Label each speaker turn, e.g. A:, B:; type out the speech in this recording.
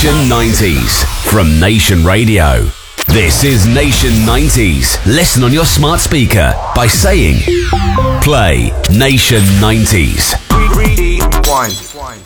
A: Nation 90s from Nation Radio. This is Nation 90s. Listen on your smart speaker by saying, play Nation 90s.
B: 3, 2, 1.